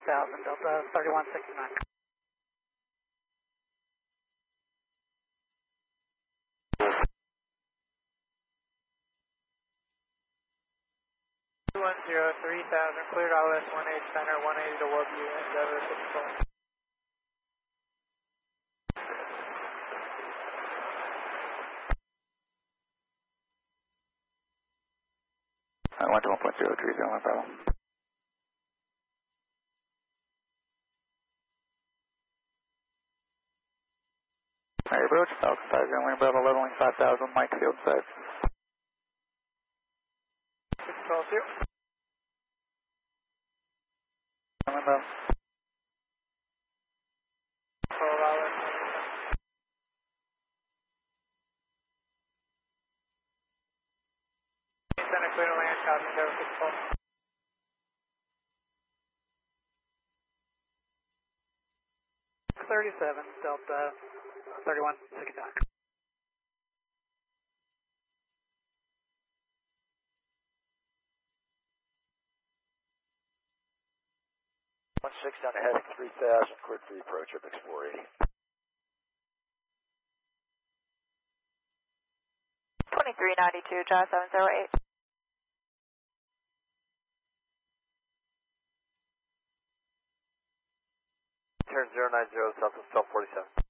1000 Delta 3169. One zero 3000 cleared ILS 18 center 180 to warp you Endeavor 64. I went to 1.030, no problem. Mary approach, Falcon 50, Wing Bravo, leveling 5000, Mike field set. 612 Wing Bravo. 12 hours. Center clear to land, copy Endeavor 64. 37 Delta 3169. One six down to heading 3000, cleared for the approach of X480. 2392, Jazz 708. Turn 090, Southwest 1247.